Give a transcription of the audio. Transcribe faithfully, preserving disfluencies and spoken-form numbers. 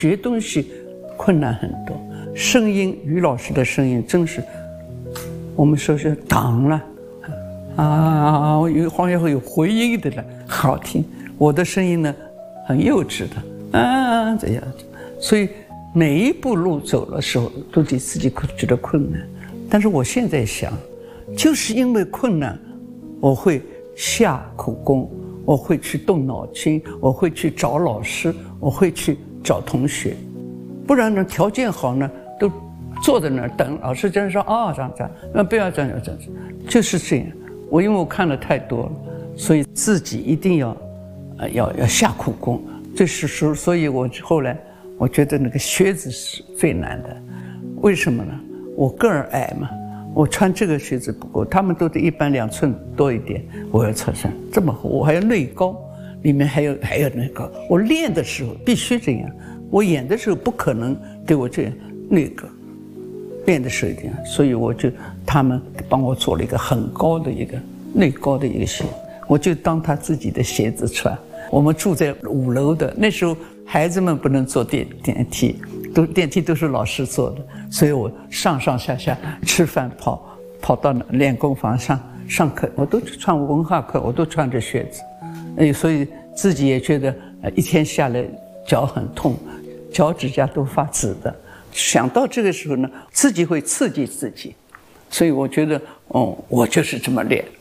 学东西困难很多。声音，于老师的声音真是，我们说是挡了啊，有好像会有回音的了，好听。我的声音呢，很幼稚的啊，这样子。所以每一步路走的时候，都得自己觉得困难。但是我现在想，就是因为困难，我会下苦功，我会去动脑筋，我会去找老师，我会去找同学。不然呢，条件好呢，都坐在那儿等老师真说啊，这样这样，那不要这样这样，就是这样。我因为我看了太多了，所以自己一定要，呃，要要下苦功。这是说，所以我后来我觉得那个靴子是最难的，为什么呢？我个儿矮嘛，我穿这个靴子不够，他们都得一般两寸多一点，我要穿上这么厚，我还要内高，里面还有还有那个，我练的时候必须这样，我演的时候不可能给我这样那个，练的时候这样，所以我就他们帮我做了一个很高的一个内高的一个鞋，我就当他自己的鞋子穿。我们住在五楼的，那时候孩子们不能坐电电梯，都电梯都是老师坐的，所以我上上下下吃饭跑跑到练功房上上课，我都穿文化课，我都穿着靴子，哎，所以自己也觉得一天下来脚很痛，脚趾甲都发紫的。想到这个时候呢，自己会刺激自己，所以我觉得，哦，我就是这么练。